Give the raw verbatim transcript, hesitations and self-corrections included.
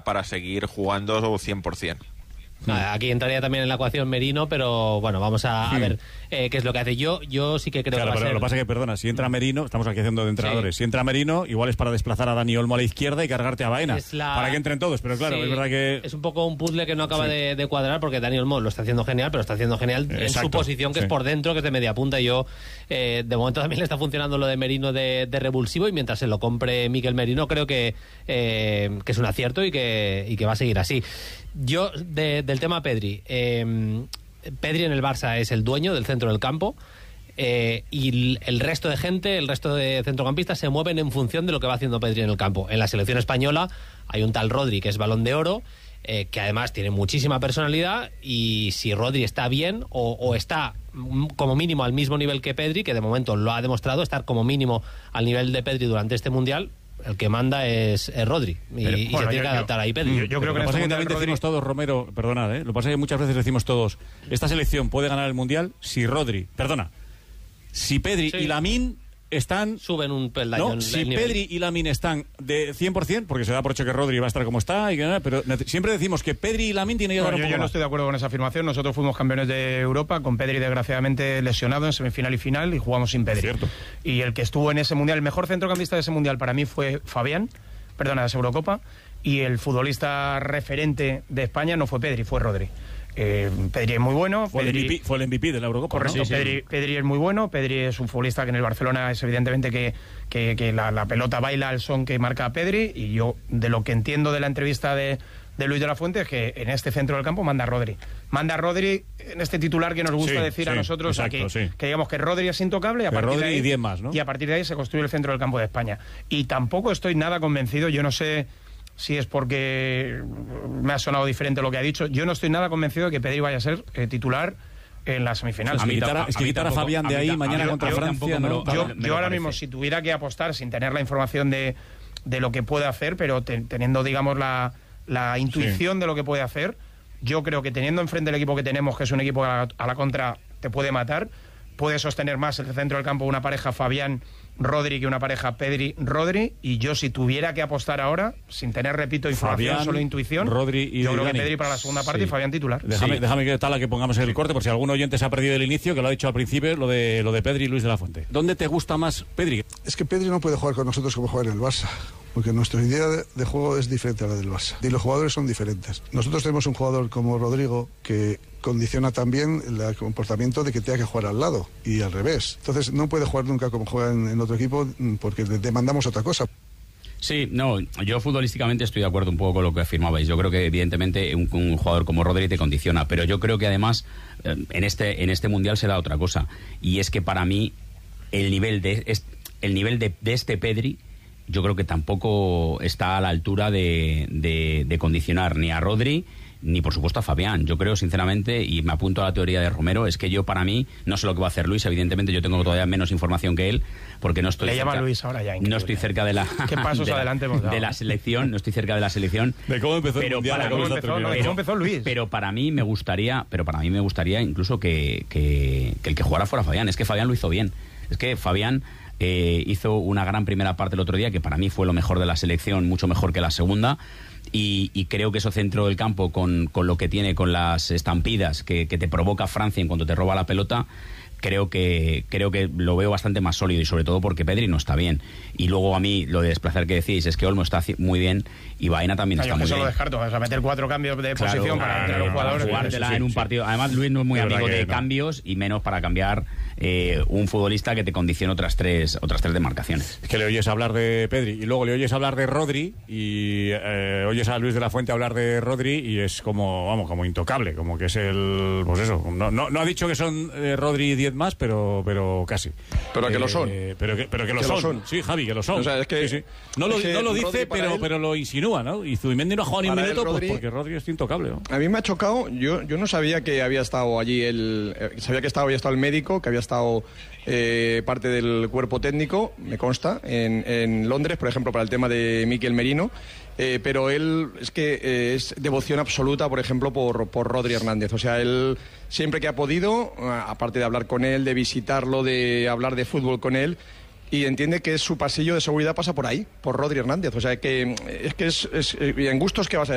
para seguir jugando cien por ciento. Aquí entraría también en la ecuación Merino, pero bueno, vamos a, a Hmm. ver eh, qué es lo que hace. Yo yo sí que creo Claro, que va pero a ser... lo que pasa es que, perdona, si entra Merino, estamos aquí haciendo de entrenadores, Sí. si entra Merino, igual es para desplazar a Dani Olmo a la izquierda y cargarte a Baena, Es la- para que entren todos, pero claro, Sí, es verdad que... es un poco un puzzle que no acaba Sí. de, de cuadrar, porque Dani Olmo lo está haciendo genial, pero está haciendo genial en Exacto, su posición, que sí. es por dentro, que es de media punta, y yo eh, de momento también le está funcionando lo de Merino de, de revulsivo, y mientras se lo compre Mikel Merino creo que, eh, que es un acierto y que, y que va a seguir así. Yo, de- del tema Pedri, eh, Pedri en el Barça es el dueño del centro del campo, eh, y el, el resto de gente, el resto de centrocampistas se mueven en función de lo que va haciendo Pedri en el campo. En la selección española hay un tal Rodri que es Balón de Oro, eh, que además tiene muchísima personalidad, y si Rodri está bien o, o está mm, como mínimo al mismo nivel que Pedri, que de momento lo ha demostrado, estar como mínimo al nivel de Pedri durante este Mundial, el que manda es, es Rodri, y, Pero, y bueno, se tiene yo- que adaptar yo- ahí Pedri. yo- yo creo Lo que que pasa es que en este también Mundial decimos todos, Romero, perdonad, ¿eh? Lo que pasa es que muchas veces decimos todos, esta selección puede ganar el Mundial si Rodri, perdona, si Pedri Sí. y Lamine están... Suben un peldaño No, el si nivel. Pedri y Lamine están de cien por ciento, porque se da por hecho que Rodri va a estar como está, y que, pero nece- siempre decimos que Pedri y Lamine tienen que No, llegar un yo, poco yo no más. estoy de acuerdo con esa afirmación. Nosotros fuimos campeones de Europa con Pedri desgraciadamente lesionado en semifinal y final, y jugamos sin Pedri. Cierto. Y el que estuvo en ese mundial, el mejor centrocampista de ese mundial para mí fue Fabián, perdona, de esa Eurocopa, y el futbolista referente de España no fue Pedri, fue Rodri. Eh, Pedri es muy bueno. Fue, Pedri, el M V P, fue el M V P de la Eurocopa, Correcto, ¿no? Pedri, Pedri es muy bueno. Pedri es un futbolista que en el Barcelona es evidentemente que, que, que la, la pelota baila al son que marca Pedri, y yo de lo que entiendo de la entrevista de, de Luis de la Fuente es que en este centro del campo manda Rodri. Manda Rodri en este titular que nos gusta Sí, decir a sí, nosotros, exacto, aquí, sí. que digamos que Rodri es intocable, y a Que partir Rodri de ahí, y diez más, ¿no? y a partir de ahí se construye el centro del campo de España. Y tampoco estoy nada convencido, yo no sé si es porque me ha sonado diferente lo que ha dicho, yo no estoy nada convencido de que Pedri vaya a ser eh, titular en la semifinal. Es que A mí quitar a, ta- es que a mí quitar a tampoco- Fabián de a mí ahí ta- mañana a mí- contra a mí Francia, tampoco me ¿no? lo- Claro. Yo, me yo lo ahora parece. mismo, si tuviera que apostar sin tener la información de, de lo que puede hacer, pero te- teniendo, digamos, la, la intuición de lo que puede hacer, yo creo que teniendo enfrente el equipo que tenemos, que es un equipo que a la, a la contra te puede matar, puede sostener más el centro del campo una pareja Fabián-Rodri que una pareja Pedri-Rodri, y yo si tuviera que apostar ahora, sin tener, repito, información, Fabián, solo intuición, Rodri y yo creo que Dani. Pedri para la segunda parte Sí. y Fabián titular. Déjame, Sí. déjame que tal a que pongamos el corte, por si algún oyente se ha perdido el inicio, que lo ha dicho al principio, lo de lo de Pedri y Luis de la Fuente. ¿Dónde te gusta más Pedri? Es que Pedri no puede jugar con nosotros como juega en el Barça, porque nuestra idea de, de juego es diferente a la del Barça y los jugadores son diferentes. Nosotros tenemos un jugador como Rodrigo que condiciona también el comportamiento de que tenga que jugar al lado y al revés. Entonces no puede jugar nunca como juega en, en otro equipo porque le demandamos otra cosa. Sí, no, yo futbolísticamente estoy de acuerdo un poco con lo que afirmabais. Yo creo que evidentemente un, un jugador como Rodri te condiciona, pero yo creo que además eh, en este en este mundial se da otra cosa, y es que para mí el nivel de es- el nivel de, de este Pedri, yo creo que tampoco está a la altura de, de, de condicionar ni a Rodri ni por supuesto a Fabián. Yo creo sinceramente, y me apunto a la teoría de Romero, es que yo para mí, no sé lo que va a hacer Luis, evidentemente yo tengo todavía menos información que él, porque no estoy Le cerca, llama Luis ahora ya, increíble. no estoy cerca de la ¿Qué pasos de la- adelante hemos dado? de la selección, no estoy cerca de la selección. De cómo empezó el Pero Mundial, para a cómo cómo está empezó, terminando. no, ¿cómo empezó Luis? Pero para mí me gustaría, pero para mí me gustaría incluso que, que, que el que jugara fuera Fabián. Es que Fabián lo hizo bien. Es que Fabián eh, hizo una gran primera parte el otro día, que para mí fue lo mejor de la selección, mucho mejor que la segunda. Y, y creo que eso centro del campo con, con lo que tiene, con las estampidas que, que te provoca Francia en cuanto te roba la pelota, creo que creo que lo veo bastante más sólido, y sobre todo porque Pedri no está bien. Y luego a mí lo de desplazar que decís es que Olmo está ci- muy bien y Baena también No, está yo es que muy eso lo bien. descarto, o sea, meter cuatro cambios de Claro, posición para claro, entrar un para jugador. jugártela sí, sí, en un sí. partido. Además, Luis no es muy De verdad amigo que de no. cambios, y menos para cambiar eh, un futbolista que te condiciona otras tres otras tres demarcaciones. Es que le oyes hablar de Pedri y luego le oyes hablar de Rodri y eh, oyes a Luis de la Fuente hablar de Rodri y es como, vamos, como intocable, como que es el, pues eso, no, no, no ha dicho que son eh, Rodri y diez más, pero, pero casi. Pero que lo son. Eh, pero que, pero que lo, Que son. lo son. Sí, Javi, que lo son. O sea, es que- Sí, sí. No, lo, es que no lo Rodri dice, para pero, él- pero lo insinúa, ¿no? Y Zubimendi no ha jugado ni un Para él, minuto, pues Rodri- porque Rodri es intocable, ¿no? A mí me ha chocado, yo, yo no sabía que había estado allí, el, eh, sabía que estaba, había estado el médico, que había estado eh, parte del cuerpo técnico, me consta, en, en Londres, por ejemplo, para el tema de Mikel Merino, eh, pero él es que eh, es devoción absoluta, por ejemplo, por, por Rodri Hernández. O sea, él siempre que ha podido, aparte de hablar con él, de visitarlo, de hablar de fútbol con él, y entiende que su pasillo de seguridad pasa por ahí, por Rodri Hernández. O sea, que es que es, es en gustos que vas a